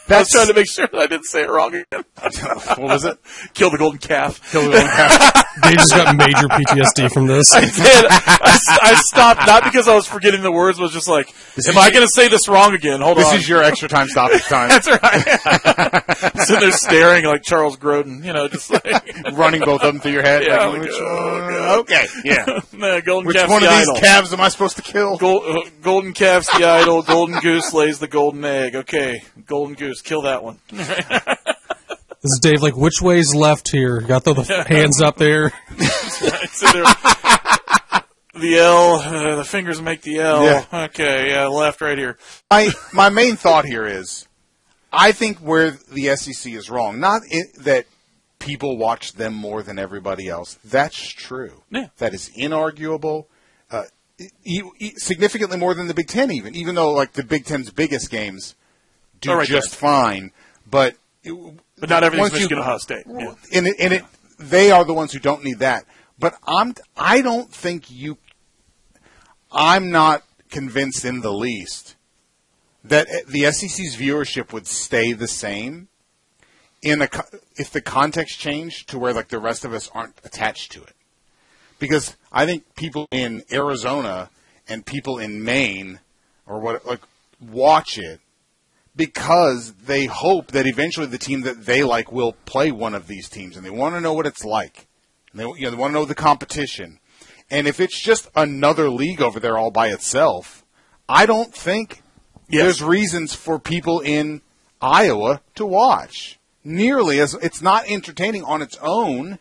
I was trying to make sure that I didn't say it wrong again. What was it? Kill the golden calf. Kill the golden calf. They just got major PTSD from this. I did. I stopped, not because I was forgetting the words, but was just like, am I going to say this wrong again? Hold on. This is your extra time stoppage time. That's right. Sitting there staring like Charles Grodin, just like. Running both of them through your head. Yeah, like, okay, yeah. Golden Which calf's one of the these idol. calves am I supposed to kill? Golden calf's the idol. Golden goose lays the golden egg. Okay, golden goose, kill that one. This is Dave, like, which way's left here? Got the hands up there. So the L, the fingers make the L. Yeah. Okay, yeah, left right here. My main thought here is, I think where the SEC is wrong, not that people watch them more than everybody else. That's true. Yeah. That is inarguable. Significantly more than the Big Ten, even though like the Big Ten's biggest games do just fine, but not everything's Michigan, Ohio State. Yeah. And they are the ones who don't need that. But I don't think I'm not convinced in the least that the SEC's viewership would stay the same if the context changed to where like the rest of us aren't attached to it. Because I think people in Arizona and people in Maine watch it because they hope that eventually the team that they like will play one of these teams, and they want to know what it's like. And they want to know the competition. And if it's just another league over there all by itself, I don't think there's reasons for people in Iowa to watch. Nearly as it's not entertaining on its own,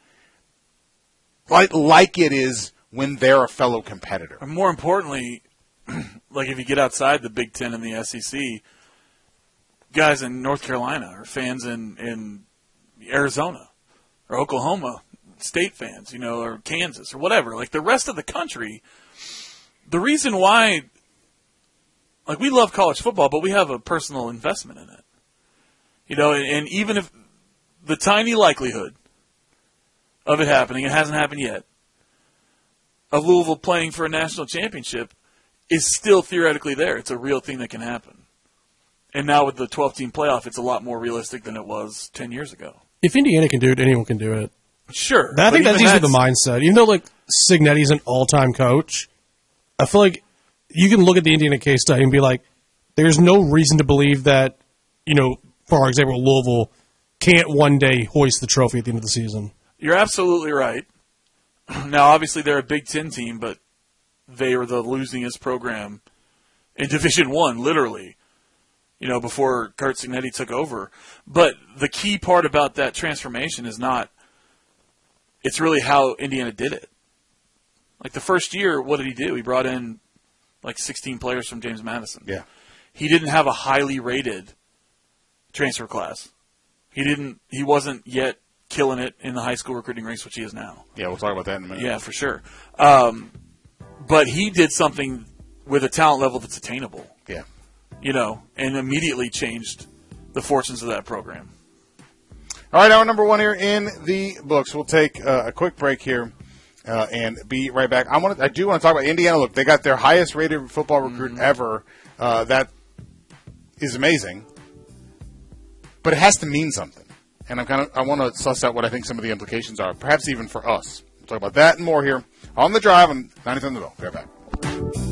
like it is when they're a fellow competitor. And more importantly, like if you get outside the Big Ten and the SEC, guys in North Carolina or fans in Arizona or Oklahoma State fans, or Kansas or whatever, like the rest of the country, the reason why, like we love college football, but we have a personal investment in it, and even if the tiny likelihood of it happening, it hasn't happened yet, of Louisville playing for a national championship is still theoretically there. It's a real thing that can happen. And now with the 12-team playoff, it's a lot more realistic than it was 10 years ago. If Indiana can do it, anyone can do it. Sure. I think that's usually the mindset. Even though, like, Cignetti's an all-time coach, I feel like you can look at the Indiana case study and be like, there's no reason to believe that, for example, Louisville can't one day hoist the trophy at the end of the season. You're absolutely right. Now, obviously, they're a Big Ten team, but they were the losingest program in Division I, literally, before Curt Cignetti took over. But the key part about that transformation is not – it's really how Indiana did it. Like the first year, what did he do? He brought in like 16 players from James Madison. Yeah. He didn't have a highly rated transfer class. He wasn't yet killing it in the high school recruiting ranks, which he is now. Yeah, we'll talk about that in a minute. Yeah, for sure. But he did something with a talent level that's attainable. Yeah. And immediately changed the fortunes of that program. All right, hour number one here in the books. We'll take a quick break here and be right back. I do want to talk about Indiana. Look, they got their highest rated football recruit ever. That is amazing. But it has to mean something. And I want to suss out what I think some of the implications are, perhaps even for us. We'll talk about that and more here on The Drive on 93 The Bill. Be right back.